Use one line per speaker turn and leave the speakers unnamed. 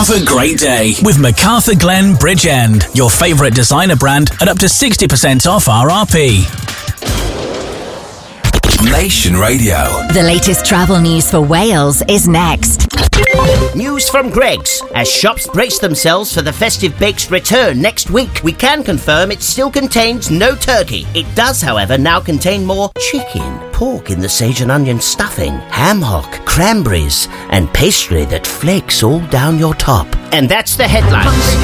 Have a great day with MacArthur Glen Bridgend, your favourite designer brand at up to 60% off RRP.
Nation Radio.
The latest travel news for Wales is next.
News from Greggs. As shops brace themselves for the festive bake's return next week, we can confirm it still contains no turkey. It does, however, now contain more chicken, pork in the sage and onion stuffing, ham hock, cranberries, and pastry that flakes all down your top. And that's the headlines.